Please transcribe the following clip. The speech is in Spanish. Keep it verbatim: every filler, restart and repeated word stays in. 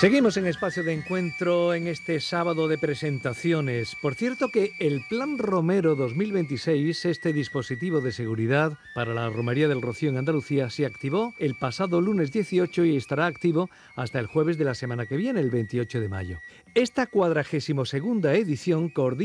Seguimos en Espacio de Encuentro en este sábado de presentaciones. Por cierto que el Plan Romero dos mil veintiséis, este dispositivo de seguridad para la Romería del Rocío en Andalucía, se activó el pasado lunes dieciocho y estará activo hasta el jueves de la semana que viene, el veintiocho de mayo. Esta cuadragésimo segunda edición coordina